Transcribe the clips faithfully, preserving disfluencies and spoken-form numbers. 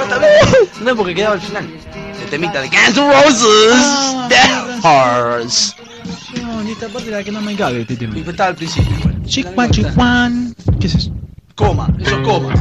no, está bien. No es porque quedaba al final. El temita de Guns N' Roses, Ah, The Hearts. No, ni esta parte de la que no me cabe este tema. Y estaba al principio, bueno. Chicuan, chicuan. ¿Qué es eso? Coma, eso es coma.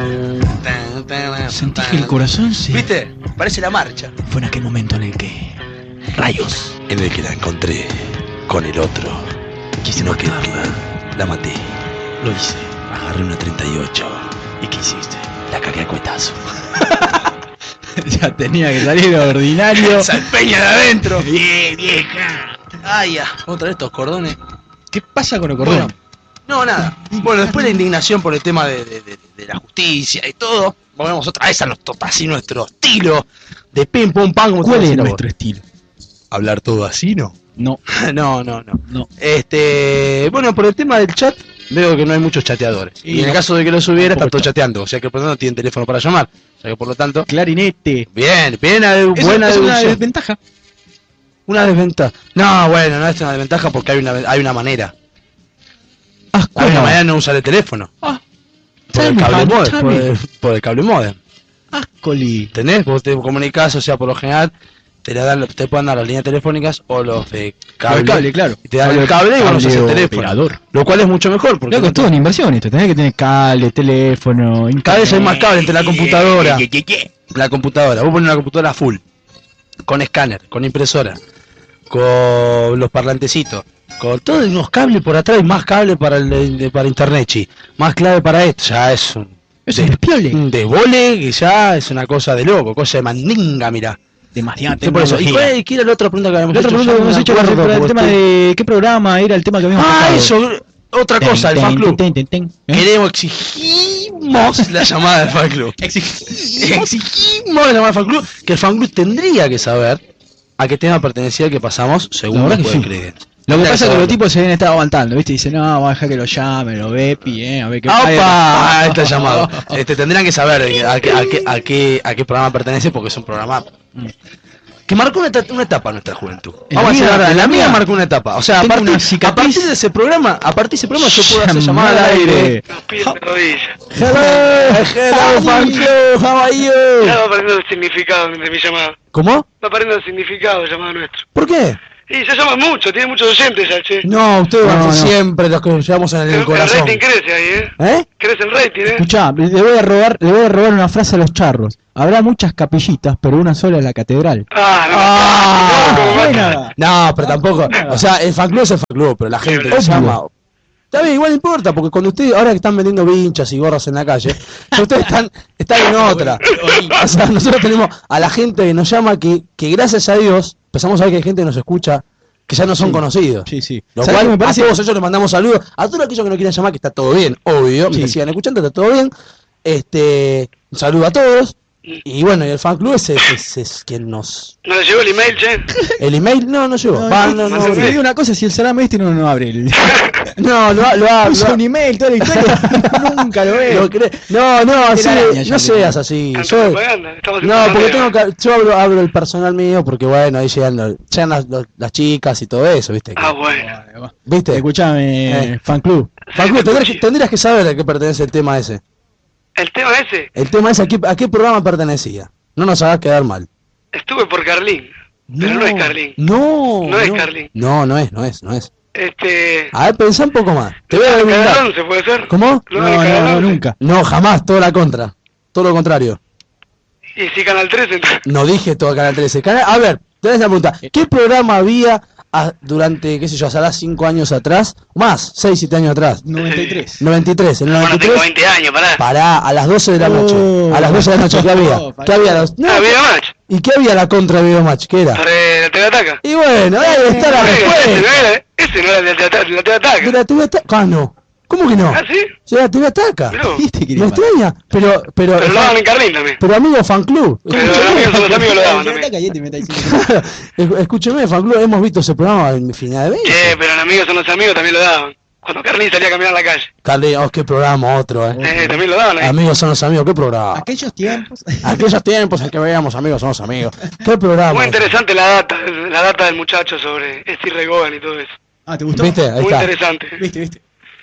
Sentí que el corazón se... ¿Viste? Parece la marcha. Fue en aquel momento en el que... Rayos. En el que la encontré con el otro. Quise No quería. matarla. La maté. Lo hice. Agarré una treinta y ocho. ¿Y qué hiciste? La cagué a cuetazo. Ya tenía que salir lo ordinario. Salpeña de adentro. Bien, vieja. Ay, ya. Otra de estos cordones. ¿Qué pasa con el cordón? Bueno, no, nada. Bueno, después la indignación por el tema de, de, de, de la justicia y todo, volvemos otra vez a nuestro, así nuestro estilo de pim pum pam. Como ¿Cuál te es decía nuestro vos. estilo? Hablar todo así, ¿no? No, No, no, no. no. Este, bueno, por el tema del chat, veo que no hay muchos chateadores. Y Y en no. el caso de que lo subiera, está Tampoco todo está. chateando. O sea que por lo tanto no tienen teléfono para llamar. O sea que por lo tanto, Clarinete. bien, bien, Eso buena es una deducción. desventaja. Una desventaja. No, bueno, no es una desventaja porque hay una, hay una manera. Ah, Hay una ¿cómo? manera de no usar el teléfono. Ah, Por tell el me, cable honey, modem. tell Por me. el, por el cable modem. Ascoli. ¿Entendés? Vos te comunicás, o sea, por lo general, te la dan, te pueden dar las líneas telefónicas o los de cable. El cable, claro. Y te dan el cable y vos no usás el Cable teléfono. operador. Lo cual es mucho mejor porque Loco, no es todo una inversión esto. Tenés que tener cable, teléfono, cada vez hay más cable entre la computadora. Yeah, yeah, yeah, yeah. La computadora, vos pones una computadora full, con escáner, con impresora, con los parlantecitos, con todos unos cables por atrás y más cable para el de- para internet, chi. Más clave para esto, ya es un Es un de- despiole. un desbole que ya es una cosa de loco, cosa de mandinga, mira. Demasiada Sí, por eso. ¿Y tecnología. cuál, qué era la otra pregunta que habíamos La otra hecho? pregunta Ya que no hemos me hecho era acuerdo, el porque tema estoy- de qué programa era el tema que habíamos Ah, tocado. eso, otra Ten, cosa, el ten, fan club. ten, ten, ten, ¿eh? Queremos, exigimos la llamada del fan club. Exigimos. Exigimos la llamada del fan club, que el fan club tendría que saber a qué tema pertenecía el que pasamos según La verdad los que sí. ingredientes. Lo que Tendría pasa es que saberlo. los tipos se habían estado aguantando, ¿viste? Dicen, no, vamos a dejar que lo llame, lo Bepi, ¿eh? A ver qué ¡Opa! Ah, Ay, este llamado. Este, tendrían que saber a qué, a, qué, a, qué, a, qué, a qué programa pertenece porque es un programa que marcó una, eta- una etapa en nuestra juventud. ¿En la Vamos a decir mía? la verdad, ¿En la la mía mía? marcó una etapa. O sea, a Tengo partir, una a cicatriz. partir de ese programa, a partir de ese programa yo puedo hacer llamada al Llamada al aire. aire. Los pies de rodillas. Hello, hello, fan club, how are Ya you? va perdiendo el significado de mi llamada. ¿Cómo? Va perdiendo el significado de llamada nuestro. ¿Por qué? Y se llama mucho, tiene muchos oyentes ya, che. No, ustedes No, van a no. ser siempre los que llevamos en el, el, el corazón. rating crece ahí, ¿eh? ¿Eh? Crece el rating, ¿eh? Escuchá, le voy a robar, le voy a robar una frase a los charros. Habrá muchas capillitas, pero una sola es la catedral. Ah, no. Ah, no, como buena. No, pero tampoco. O sea, el fan club es el fan club, pero la gente que Obvio. llama. Está bien, igual no importa, porque cuando ustedes, ahora que están vendiendo vinchas y gorras en la calle, ustedes están, están en otra. O sea, nosotros tenemos a la gente que nos llama que, que gracias a Dios empezamos a ver que hay gente que nos escucha que ya no son Sí. conocidos. Sí, sí. Lo ¿Sabés cual, qué me parece? a todos ellos les mandamos saludos. A todos aquellos que no quieran llamar, que está todo bien, obvio, Sí. que sigan escuchando, está todo bien. Este, un saludo a todos. Y bueno, y el fan club es, es, es, es quien nos... ¿No le llegó el email, che? El email, no, no llegó. No, Va, no, no, no, no, no, te digo una cosa, si el salame este no, no abre el... no, lo, ha- lo, ha- Puso lo ha- un email, toda la historia, nunca lo lo veo. cree- No, no, así, telaraña ya no te seas tengo. así. Tanta Yo, propaganda, estamos no, haciendo porque tanteo. tengo que, yo abro, abro el personal mío porque bueno, ahí llegan, los- llegan las, los- las chicas y todo eso, ¿viste? Ah, bueno. ¿Viste? Escuchame, Eh. fan club. Fan club, tendrías, que, tendrías que saber a qué pertenece el tema ese. El tema ese, El tema ese, ¿a qué, a qué programa pertenecía? No nos hagas quedar mal. estuve por Carlín. Pero no es Carlín. No, No es Carlín. No, no es, no es, no es. Este... A ver, pensá un poco más. Te voy a ¿El brindar. Cagadón se puede ser? ¿Cómo? No, ¿Lo del no, no, Cagadón? nunca. No, jamás, todo la contra. Todo lo contrario. Y si Canal tres, entonces... No dije todo Canal trece. Canal- a ver, te hago una pregunta. ¿Qué programa había a- durante, qué sé yo, hace cinco años atrás? Más, seis, siete años atrás. noventa y tres. noventa y tres. En el Bueno, tengo noventa y tres, veinte años, pará. pará, a las doce de la noche. Oh. A las doce de la noche, ¿qué había? Oh, ¿Qué había? a las- no, Ah, video match. ¿Y qué había la contra de Videomatch? ¿Qué era? Para la T V Ataca. Y bueno, ahí está la Ese no respuesta. era, ese no era el de la T V De Ataca. la T V Ataca. Ah, no. ¿Cómo que no? ¿Ah, sí? Sí, la T V Ataca. Mirá vos. ¿Viste que Me le extraña, pero, pero, Pero lo daban en Carlín también. pero amigo fan club. Pero los amigos son los amigos lo daban también. Ataca y este me está diciendo. Esc- Escúcheme, fan club, hemos visto ese programa en final de vez. Che, pero en amigos son los amigos también lo daban. Cuando Carlín salía a caminar a la calle. Carly, oh, qué programa otro, eh. Eh, también lo daban ahí. Amigos son los amigos, qué programa. Aquellos tiempos. Aquellos tiempos en que veíamos amigos son los amigos. Qué programa. Muy interesante la data, la data del muchacho sobre Steve Ray Vaughan y todo eso. Ah, ¿te gustó? ¿Viste? Ahí Muy está. interesante. Viste, viste.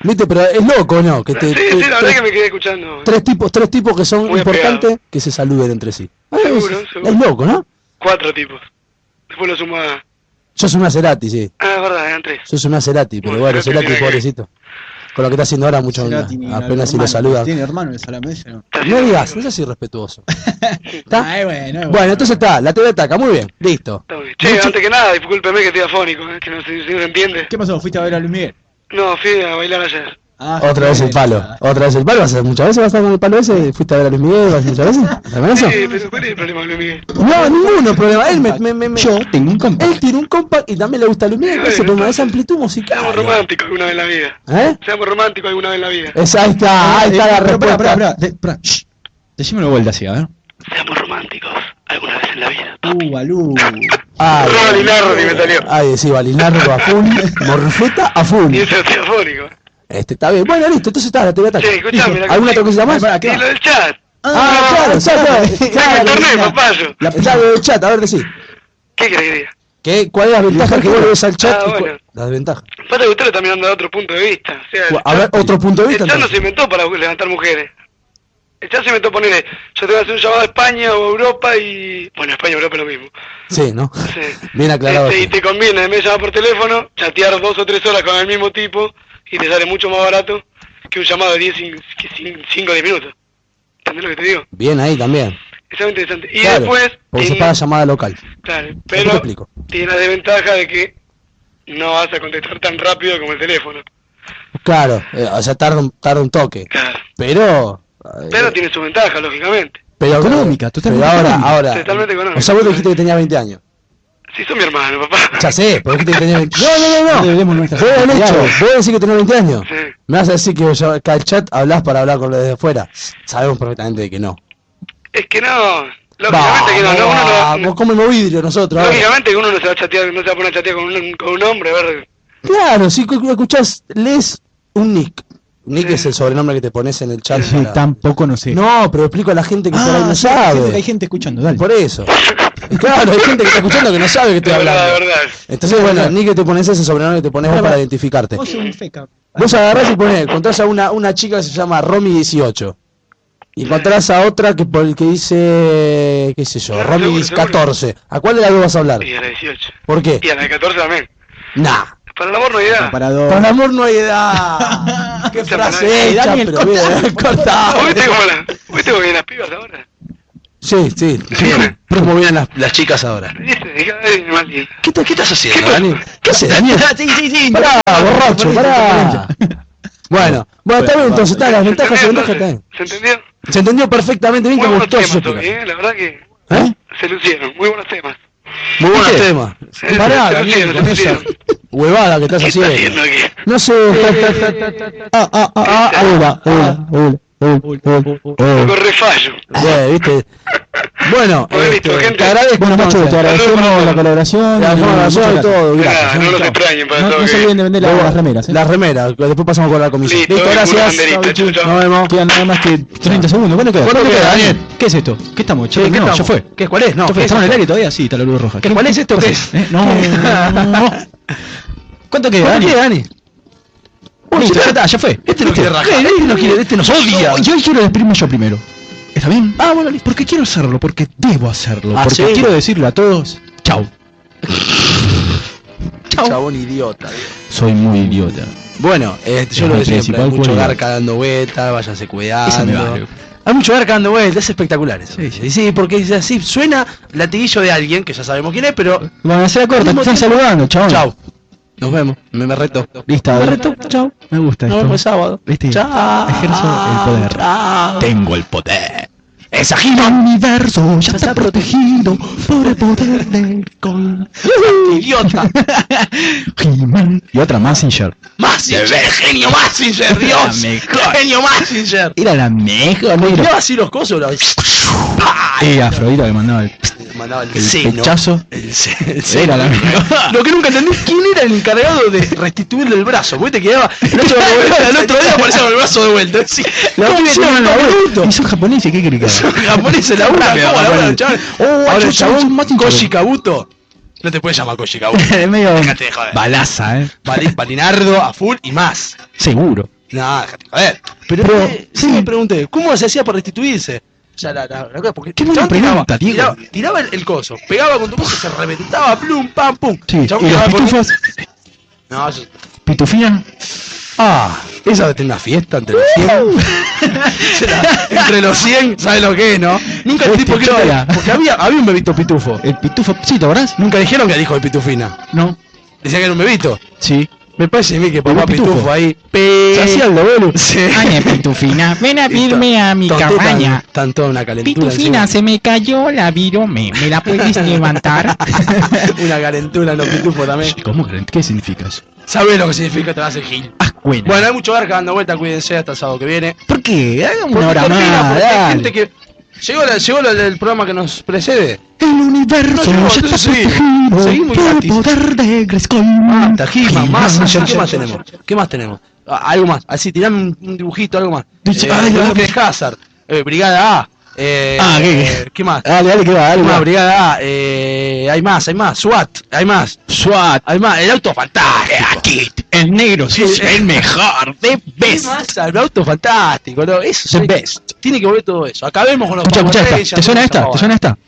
Viste, pero es loco, ¿no? Que te, Sí, te- sí, la verdad tres, que me quedé escuchando. tres tipos, tres tipos que son Muy importantes apegado. que se saluden entre sí. Ah, Seguro, es, seguro. es loco, ¿no? Cuatro tipos. Después lo sumo a... Yo soy una Cerati, sí. Ah, es verdad, eran tres. Yo soy una Cerati, pero Bueno, bueno, Cerati Cerati, tiene que- pobrecito. Con lo que está haciendo ahora, mucho Cerati ni apenas si hermano, lo saluda. ¿Tiene hermano el salame ese? No. No digas, no seas irrespetuoso. ¿Está? Ay, bueno, bueno. Bueno, entonces está, la T V ataca, muy bien, listo. Está muy bien. Che, Mucho- antes que nada, discúlpeme que estoy afónico, ¿eh? Que no sé si no se entiende. ¿Qué pasó? ¿Fuiste a ver a Luis Miguel? No, fui a bailar ayer. Ah, Otra vez el palo, otra vez el palo, ¿vas a hacer muchas veces vas a estar con el palo ese? ¿Fuiste a ver a Luis Miguel? ¿Vas muchas veces? ¿Sabes eso? Sí, pero ¿cuál es el problema, Luis Miguel? No, ninguno problema, él me, me, me, me- Yo tengo un compa. él tiene un compact y también le gusta Luis Miguel, ese problema, esa amplitud musical. Seamos románticos alguna vez en la vida. ¿Eh? Seamos románticos alguna vez en la vida. Es, ahí está, ahí está la Pero, pará, respuesta. pará, pará, de- pará, shh. Decímelo de vuelta así, a ver. Seamos románticos alguna vez en la vida. Uh, Balú. Ay, No, Valinardi me salió. Ay, sí, Valinardo a full, Morfeta a full. Y eso es afónico. Este, está bien, bueno, listo, entonces está, la T V ataca. Che, escuchame, la ¿Alguna que- otra cosita más? Pará, ¿qué Y va? lo del chat. Ah, claro, claro, Saca el torneo, papayo. La clave del chat, a ver, decí. ¿Qué querés que diga? ¿Qué, ¿Cuál es la ventaja que vos le ves al chat? Ah, y cu- bueno. La desventaja. Pasa que usted lo está mirando de otro punto de vista. O sea, el A ver, chat- otro punto de vista. El chat no se entonces. inventó para levantar mujeres. El chat se inventó ponerle, yo te voy a hacer un llamado a España o a Europa y... Bueno, España o Europa es lo mismo. Sí, ¿no? Sí. Bien aclarado. Este, y eso. te conviene, en vez de llamar por teléfono, chatear dos o tres horas con el mismo tipo y te sale mucho más barato que un llamado de diez, cinco o diez minutos. ¿Entendés lo que te digo? Bien ahí también. Es algo interesante. Y Claro, después... porque se tiene- paga llamada local. Claro, Después pero te explico. tiene la desventaja de que no vas a contestar tan rápido como el teléfono. Claro, eh, o sea, tarda un, tarda un toque. Claro. Pero. eh, Pero tiene su ventaja, lógicamente. pero Económica, pero totalmente ahora, económica. ahora. Totalmente económica. O sea, vos dijiste que tenía veinte años. Sí, son mi hermano, papá. Ya sé, pero dijiste que tenía veinte. No, no, no, No no. le demos nuestras Fue el hecho. actividades. Vos decís que tenés veinte años. Sí. Me vas a decir que, yo, que al chat hablás para hablar con los de afuera. Sabemos perfectamente de que no. Es que no, lógicamente que no, no, uno no, vamos, no- comemos vidrio nosotros. ahora. lógicamente que uno no se va a chatear, no se va a poner a chatear con un, con un hombre, a ver. Claro, si cu- escuchás, lees un nick. Nick Sí. es el sobrenombre que te pones en el chat. Sí, para- tampoco no sé. No, pero explico a la gente que por ahí Ah, no sí, hay gente- sabe. hay gente escuchando, dale. Por eso. Claro, hay gente que está escuchando que no sabe que estoy De verdad, hablando. de verdad. Entonces, bueno, Nick que te pones ese sobrenombre que te pones vos Pará, para pará. identificarte. Vos sos un feca. Vos agarrás y ponés, encontrás a una, una chica que se llama Romy dieciocho. Y encontrás a otra que por el que dice, qué sé yo, Claro, Romy seguro, seguro. catorce. ¿A cuál de las dos vas a hablar? Y a la dieciocho. ¿Por qué? Y a la de catorce también. Nah. Para el amor no hay edad. Comparador. Para el amor no hay edad. Qué frase Eh, hecha, Daniel, pero bien, cortá. ¿Viste cómo la, ¿Viste cómo vienen las pibas ahora? Sí, sí. ¿Cómo vienen las, las chicas ahora? ¿Viste? Cada vez más lindo. ¿Qué, te- qué estás haciendo, Daniel? ¿Qué haces, Daniel? Sí, sí, sí. Pará, borracho, pará. Bueno, bueno, está bien, entonces está, las ¿Se ventajas y entendió, ventajas entonces? también. ¿Se entendió? Se entendió perfectamente bien, Muy me buenos gustó su temas hoy, explicación. ¿eh? La verdad que ¿Eh? se lucieron. Muy buenos temas. Muy buenos ¿Viste? temas. Sí, Pará, se Daniel, lucieron, con se esa lucieron. huevada que estás ¿Qué está haciendo. haciendo aquí? No sé. Ah, ah, ah, ah, hola, hola, hola, hola, hola, Con hola. refallo. Bien, viste. Bueno, Bueno, listo, este, gente. te agradezco. Bueno, Nacho, entonces. te agradecemos la colaboración. La y colaboración muchas y todo, De gracias. nada, no los Chao. extrañen para No, todo no se que... olviden de vender las, las remeras, ¿eh? Las remeras, después pasamos con la comisión. Listo, Listo, una gracias. banderita, chau, chau. Nos vemos. Quedan nada más que treinta segundos. ¿Cuándo queda? ¿Cuándo queda, Daniel? ¿Qué es esto? ¿Qué estamos? Che, ¿qué no, estamos? ya fue. ¿Qué, ¿Cuál es? No, ¿Ya fue? ¿qué es ¿Estamos en el esto? aire todavía? Sí, está la luz roja. ¿Qué, ¿Cuál es esto? ¿Qué es? ¿Eh? No, no. ¿Cuánto queda, ¿Cuánto Dani? queda, Dani? Listo, ya está, ya fue. Este no quiere rajar, Eh, este no quiere, este nos odia. No, yo quiero despedirme yo primero. ¿Está bien? Ah, bueno, listo. Porque quiero hacerlo, porque debo hacerlo. Ah, porque sí. quiero decirle a todos, chau. Chau. Chabón idiota. Soy muy idiota. Bueno, eh, yo Es lo mi de siempre, principal hay mucho cualidad. garca dando vueltas, váyanse cuidando. Esa me vale. Hay mucho garca dando vueltas, es espectacular eso. Sí, Sí, sí, porque es así, suena latiguillo de alguien, que ya sabemos quién es, pero... Bueno, se la corta, te Al mismo están tiempo- saludando, chabón. Chau. Nos vemos, me, me reto. Listo, Me reto, chau. Me gusta Nos esto. vemos el sábado. ¿Viste? Chao. Ejerzo el poder. Chao. Tengo el poder. Esa El He-Man. universo ya está protegido por el poder del gol. Idiota. He-Man. Y otra Massinger. Massinger, genio Massinger, Dios. La mejor. Genio Massinger. Era la mejor. Me negro. tiraba así los cosos, lo... Y Afrodita le mandaba el, Mandaba el, el seno. pechazo. El se- el seno. Era la mejor. Lo que nunca entendí es quién era el encargado de restituirle el brazo. Porque te quedaba el otro, el otro día aparecía con el brazo de vuelta. Sí, La ¿cómo pibe hicieron tiene la laburo. bruto? Y son japoneses, ¿qué querés que haga? Son japoneses, la una, Rápido, ¿cómo la rápido. una, chaval? Oh, Ahora el son- son chabón más Koji hinchas. Kabuto No te puedes llamar Koji Kawai. Es medio Déjate de joder. balaza, ¿eh? Bali- Balinardo a full y más. Seguro. No, déjate de joder. Pero, Pero, eh, sí me pregunté, ¿cómo se hacía para restituirse? O sea, la, la, la- porque Qué el buena chabón tiraba, pregunta, Diego. tiraba, tiraba el, el coso, pegaba con tu coso, se reventaba, plum, pam, pum. Sí, El chabón y los quedaba con- pitufos, No, eso... pitufina. Ah, esa de tener una fiesta entre los cien. Será, entre los cien, ¿sabes lo que es, no? Nunca el Este tipo que chola. porque había, había un bebito pitufo. El pitufo, sí, ¿te acordás? Nunca dijeron que era hijo de pitufina. No. Decía que era un bebito. Sí. Me parece a mí que papá Pitufo. pitufo, ahí. Pe... Se hacía el doble. Sí. Ay, pitufina, ven a verme a mi Tonté cabaña. Tan, tan toda una calentura. Pitufina, encima. se me cayó la virome. ¿Me la puedes levantar? Una calentura en los pitufos también. ¿Cómo? ¿Qué significa eso? ¿Sabes lo que significa te vas a hacer gil? Ah, bueno. Bueno, hay mucho barca dando vuelta, cuídense hasta el sábado que viene. ¿Por qué? Hagan Porque una hora termina, más, porque hay dale. gente que. Llegó, la, llegó la- el programa que nos precede. El universo No, no, ya entonces está seguimos. protegido Seguimos por el gratis. poder de Grayskull. Ah, Tajima, más, He-Man. ¿qué más tenemos? ¿Qué más tenemos? Ah, algo más, así, tirame un, un dibujito, algo más. Dice, Eh, ay, el ay, buque de Hazard, eh, Brigada A. Eh, Ah, ¿qué? eh, ¿qué más? Dale, dale, que va, dale, Una va. Brigada A, eh, hay más, hay más. SWAT, hay más. SWAT. Hay más, el auto fantástico. Aquí, el negro, sí, Sí, el mejor, the ¿Qué best. más? El auto fantástico, ¿no? Eso The sí, best. tiene que volver todo eso. Acabemos con los Escucha, Power escucha esta. Rangers, ¿Te suena no esta? jodas. ¿Te suena esta?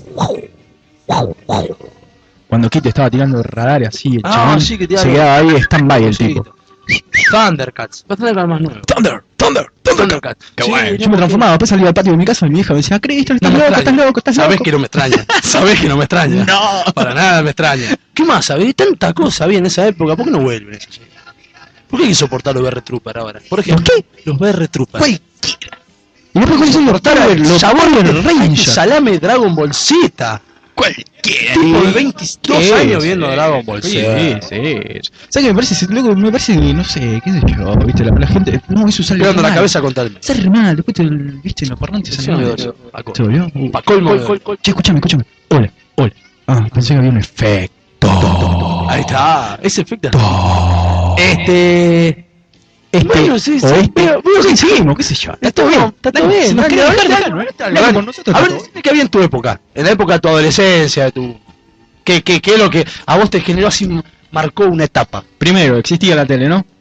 Cuando Kit estaba tirando radar así, el Ah, chabón sí, que tiraba se los- quedaba ahí stand-by el Sí. tipo. Thundercats. Va a tener más nuevo. Thunder, Thunder, Thundercats. Qué Sí, bueno. Yo no, me transformaba, después salía al patio de mi casa y mi vieja me decía, Cristian, No estás me loco, extraña. estás loco, estás Sabés loco. que no me extraña. Sabés que no me extraña. No. Para nada me extraña. ¿Qué más? ¿Sabés? Tanta cosa había en esa época. ¿Por qué no vuelven? ¿Por qué hay que soportar los B R Trooper ahora? Por ejemplo, ¿Por qué? Los B R Trooper. Cualquiera. Y después con eso los Soportar Power, el los sabor Power del Rangers. salame Dragon Ball Z. Cualquiera. Tipo de veintidós años viendo Dragon Ball Sí, Z. sí, sí. ¿Sabes qué me parece? Loco, me parece que, no sé, qué sé yo, viste, la, la gente, no, eso sale Pegando re la mal. cabeza contra el... Sale re mal, después te, viste, en los parlantes Sí, sale me mal. dolió. Paco. ¿Se dolió? Uh. Pa' colmo de- Che, escúchame, escúchame. Hola, hola. Ah, pensé que había un efecto. Ahí está. Ese efecto. To. Este... Este, Bueno, sí, sí, o este, veo- veo ¿qué que hicimos? ¿Qué sé yo? Está todo bien, está todo Dale, bien. Si nos dale, querés dale, dejar, dale, dejarlo, ¿eh? dale, Dale dale. con nosotros. A ver, está todo. decime qué había en tu época, en la época de tu adolescencia, de tu... ¿Qué, qué, qué es lo que a vos te generó así, marcó una etapa? Primero, existía la tele, ¿no?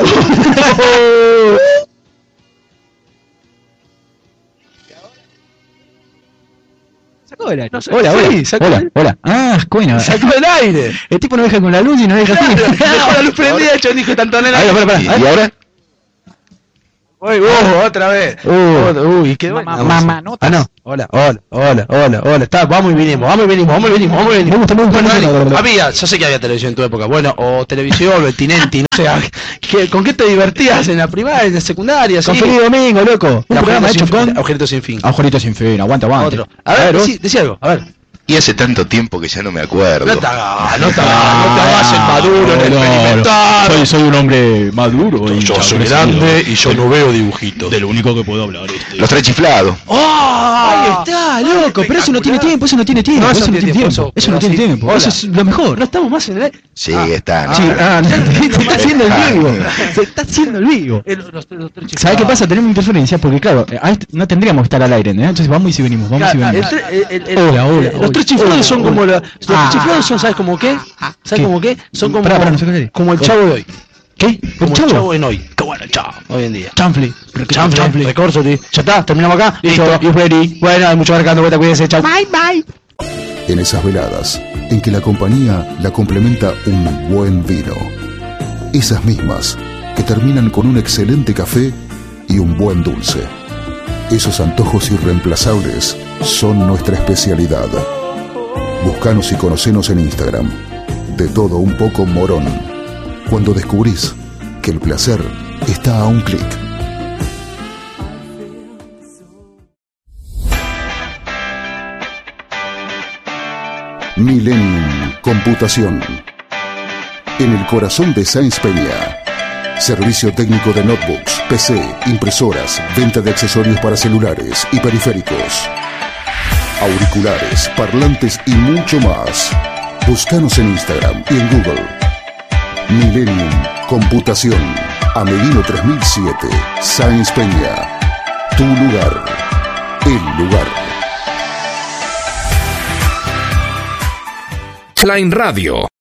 Sacó del aire. No sé, Hola, sí, hola. sacó Hola, del- hola. Ah, bueno. Sacó del aire. El tipo no deja con la luz y no deja así. Dejó la luz prendida, hecho dijo tanto nena. Ahí va, pará, pará. ¿Y, y ahora? Uy, uh, otra vez. Uh. Uy, qué Mamá, bueno. mamanotas. Ah, no. Hola, hola, hola, hola, hola. Está, vamos y vinimos, vamos y vinimos, vamos y vinimos, vamos y vinimos. Me gusta, me gusta, Bueno, me gusta. dale. Había, yo sé que había televisión en tu época, bueno, o televisión, o el Tinenti, no sé. ¿qué- ¿Con qué te divertías en la primaria, en la secundaria? Con sí? Feliz Domingo, loco. Un Agujerito programa hecho sin fin, con... Agujerito sin fin. Agujerito sin fin, aguanta, aguanta. Otro. A ver, vos. decí, decí algo, a ver. Y hace tanto tiempo que ya no me acuerdo. No te hagas, no te hagas, no te hagas el maduro, el experimental. Soy, soy un hombre maduro. y Yo soy crecido. grande y yo no veo dibujitos. De lo único que puedo hablar este. Los tres chiflados. ¡Oh! Ahí está, loco, pero eso no tiene espectacular. tiempo, eso no tiene tiempo, No, eso no tiene tiempo, eso- eso no tiene sí. tiempo, Hola. eso es lo mejor. No estamos más en el aire. Sí, Ah, están. Sí, ah, no, se está haciendo el Ah. vivo, se está haciendo el vivo. Eh, los- los- los tres chicos. ¿Sabes qué pasa? Tenemos interferencia porque, claro, a este- no tendríamos que estar al aire, ¿no? Entonces vamos y si venimos, vamos y Claro, venimos. el tre- el- el- el- Hola, hola, eh, Los hola. tres chiflados Hola, son hola. como la, los Ah. chiflados son, ¿sabes como qué? ¿Sabes ¿Qué? como qué? Son como, Pará, pará, no sé qué como el decir. chavo de hoy. ¿Qué? Como ¿Un el chavo en hoy. Qué bueno, chavo. Hoy en día. Chanfli. Chanfle, Recorsory. Ya está, terminamos acá. Listo, Listo. y ready. Bueno, hay mucho barca dando vuelta, cuídense, chao. Bye, bye. En esas veladas en que la compañía la complementa un buen vino. Esas mismas que terminan con un excelente café y un buen dulce. Esos antojos irreemplazables son nuestra especialidad. Buscanos y conocenos en Instagram. De todo un poco Morón. Cuando descubrís que el placer está a un clic. Millennium Computación. En el corazón de Sáenz Peña. Servicio técnico de notebooks, P C, impresoras, venta de accesorios para celulares y periféricos. Auriculares, parlantes y mucho más. Búscanos en Instagram y en Google. Millennium Computación. Amelino tres mil siete, Sáenz Peña. Tu lugar. El lugar. Line Radio.